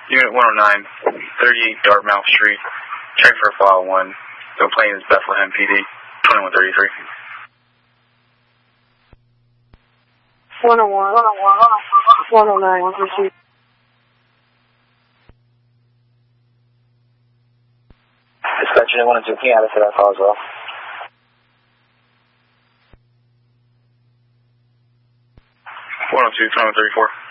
Unit 109, 38 Dartmouth Street. Check for file 1. The plane is Bethlehem PD, 2133. 101, 109, receive. Dispatch unit 102, can you add it to that file as well? One 102, 2134.